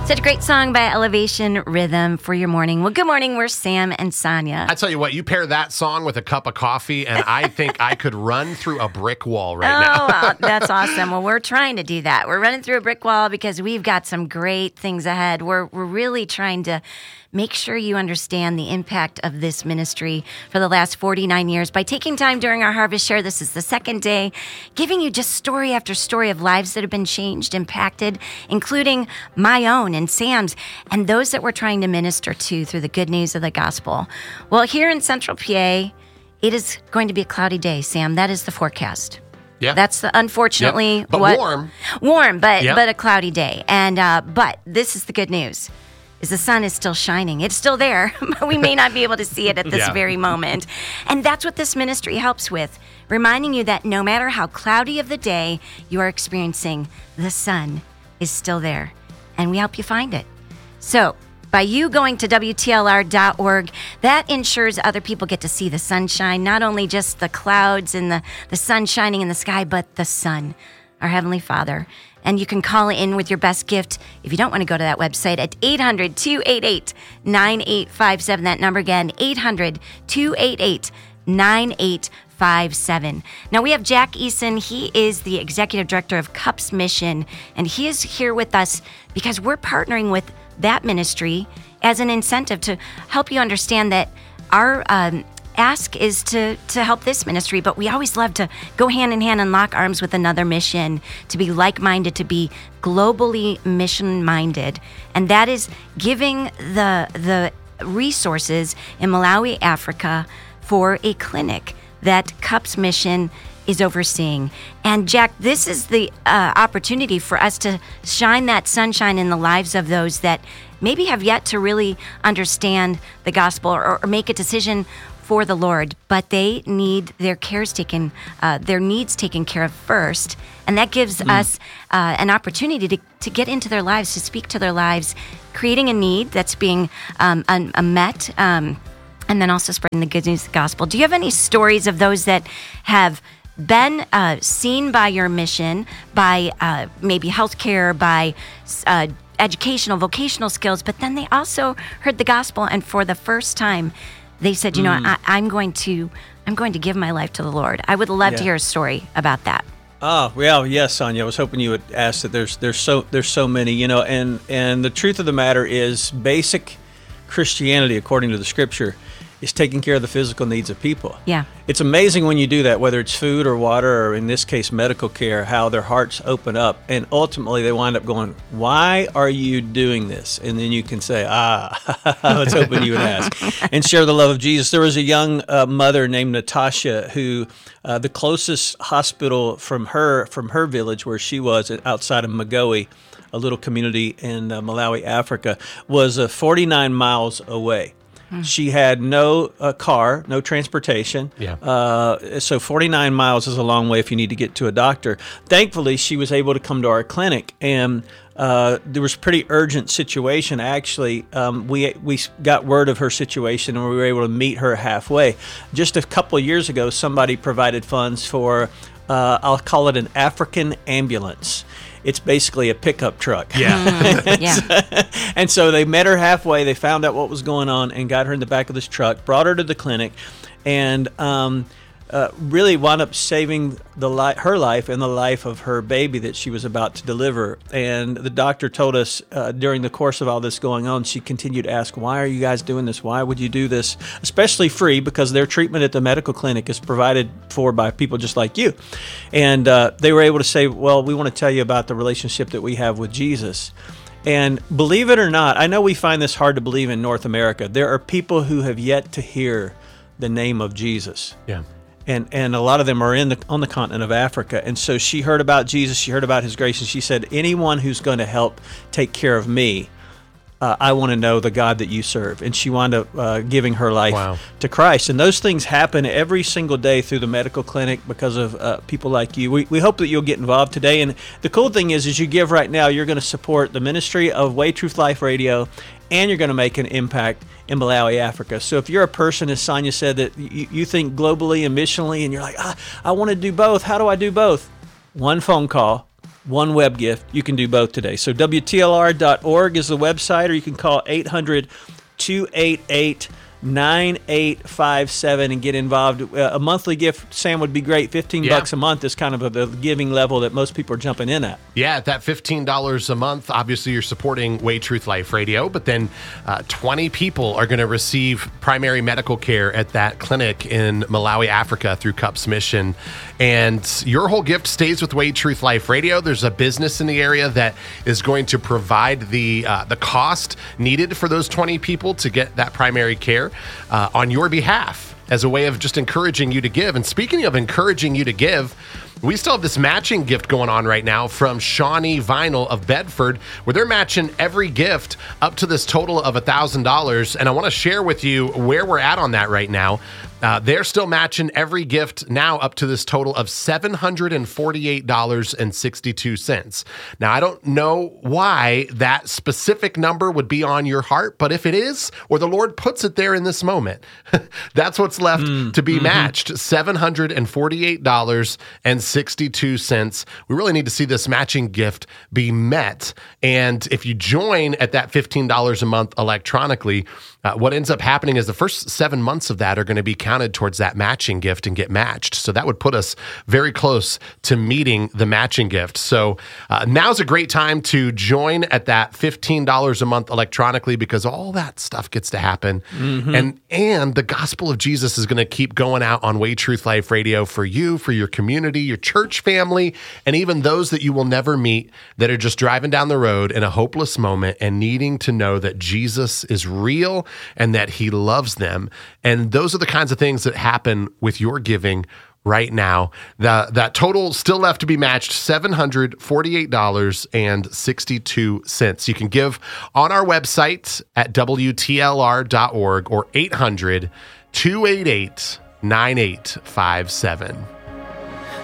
Such a great song by Elevation Rhythm for your morning. Well, good morning. We're Sam and Sonia. I tell you what, you pair that song with a cup of coffee, and I think I could run through a brick wall right now. Well, that's awesome. Well, we're trying to do that. We're running through a brick wall because we've got some great things ahead. We're really trying to make sure you understand the impact of this ministry for the last 49 years by taking time during our Harvest Share. This is the second day, giving you just story after story of lives that have been changed, impacted, including my own and Sam's, and those that we're trying to minister to through the good news of the gospel. Well, here in Central PA, it is going to be a cloudy day, Sam. That is the forecast. Yeah. That's unfortunately Yep. But what warm, but Yep. but a cloudy day. And but this is the good news. Is the sun is still shining. It's still there, but we may not be able to see it at this very moment. And that's what this ministry helps with, reminding you that no matter how cloudy of the day you are experiencing, the sun is still there, and we help you find it. So by you going to WTLR.org, that ensures other people get to see the sunshine, not only just the clouds and the sun shining in the sky, but the sun, our Heavenly Father. And you can call in with your best gift if you don't want to go to that website at 800-288-9857. That number again, 800-288-9857. Now we have Jack Eason. He is the executive director of Cups Mission, and he is here with us because we're partnering with that ministry as an incentive to help you understand that our ask is to help this ministry, but we always love to go hand in hand and lock arms with another mission, to be like-minded, to be globally mission-minded. And that is giving the resources in Malawi, Africa, for a clinic that Cups Mission is overseeing. And Jack, this is the opportunity for us to shine that sunshine in the lives of those that maybe have yet to really understand the gospel or make a decision for the Lord, but they need their their needs taken care of first, and that gives us an opportunity to get into their lives, to speak to their lives, creating a need that's being met, and then also spreading the good news of the gospel. Do you have any stories of those that have been seen by your mission, by maybe healthcare, by educational, vocational skills, but then they also heard the gospel, and for the first time, they said, you know, I'm going to give my life to the Lord. I would love to hear a story about that. Oh, well, yes, Sonia. I was hoping you would ask that. There's so many, you know, and the truth of the matter is, basic Christianity, according to the Scripture, is taking care of the physical needs of people. Yeah. It's amazing when you do that, whether it's food or water, or in this case, medical care, how their hearts open up, and ultimately they wind up going, "Why are you doing this?" And then you can say, I was hoping you would ask, and share the love of Jesus. There was a young mother named Natasha who, the closest hospital from her village where she was, outside of Magoe, a little community in Malawi, Africa, was 49 miles away. She had no car, no transportation. So 49 miles is a long way if you need to get to a doctor. Thankfully, she was able to come to our clinic, and there was a pretty urgent situation. Actually, we got word of her situation, and we were able to meet her halfway. Just a couple of years ago, somebody provided funds for, I'll call it an African ambulance. It's basically a pickup truck. And so they met her halfway. They found out what was going on and got her in the back of this truck, brought her to the clinic, and really wound up saving her life and the life of her baby that she was about to deliver. And the doctor told us during the course of all this going on, she continued to ask, "Why are you guys doing this? Why would you do this?" Especially free, because their treatment at the medical clinic is provided for by people just like you. And they were able to say, "Well, we want to tell you about the relationship that we have with Jesus." And believe it or not, I know we find this hard to believe in North America. There are people who have yet to hear the name of Jesus. Yeah. And a lot of them are on the continent of Africa. And so she heard about Jesus, she heard about his grace, and she said, "Anyone who's going to help take care of me, I want to know the God that you serve." And she wound up giving her life to Christ. And those things happen every single day through the medical clinic because of people like you. We hope that you'll get involved today. And the cool thing is you give right now, you're going to support the ministry of Way Truth Life Radio, and you're going to make an impact in Malawi, Africa. So if you're a person, as Sonia said, that you think globally and missionally, and you're like, I want to do both. How do I do both? One phone call, one web gift. You can do both today. So WTLR.org is the website, or you can call 800-288-9857 and get involved. A monthly gift, Sam, would be great. $15 a month is kind of the giving level that most people are jumping in at. Yeah, at that $15 a month, obviously you're supporting Way Truth Life Radio, but then 20 people are going to receive primary medical care at that clinic in Malawi, Africa through CUPS Mission. And your whole gift stays with Way Truth Life Radio. There's a business in the area that is going to provide the cost needed for those 20 people to get that primary care on your behalf, as a way of just encouraging you to give. And speaking of encouraging you to give, we still have this matching gift going on right now from Shawnee Vinyl of Bedford, where they're matching every gift up to this total of $1,000. And I want to share with you where we're at on that right now. They're still matching every gift now up to this total of $748.62. Now, I don't know why that specific number would be on your heart, but if it is, or the Lord puts it there in this moment, that's what's left to be matched, $748.62. We really need to see this matching gift be met. And if you join at that $15 a month electronically, what ends up happening is the first 7 months of that are going to be counted towards that matching gift and get matched. So that would put us very close to meeting the matching gift. So now's a great time to join at that $15 a month electronically, because all that stuff gets to happen. And the gospel of Jesus is going to keep going out on Way Truth Life Radio for you, for your community, your church family, and even those that you will never meet that are just driving down the road in a hopeless moment and needing to know that Jesus is real and that he loves them. And those are the kinds of things that happen with your giving right now. That total still left to be matched, $748.62. You can give on our website at WTLR.org or 800-288-9857.